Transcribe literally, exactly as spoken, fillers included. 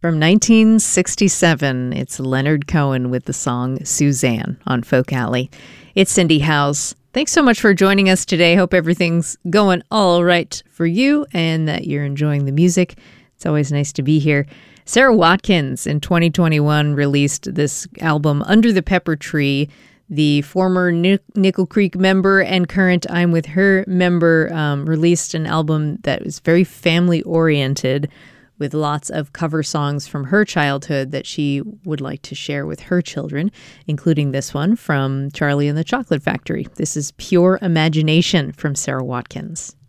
From nineteen sixty-seven, it's Leonard Cohen with the song Suzanne on Folk Alley. It's Cindy House. Thanks so much for joining us today. Hope everything's going all right for you and that you're enjoying the music. It's always nice to be here. Sarah Watkins in twenty twenty-one released this album, Under the Pepper Tree. The former Nickel Creek member and current I'm With Her member um, released an album that was very family-oriented, with lots of cover songs from her childhood that she would like to share with her children, including this one from Charlie and the Chocolate Factory. This is Pure Imagination from Sarah Watkins.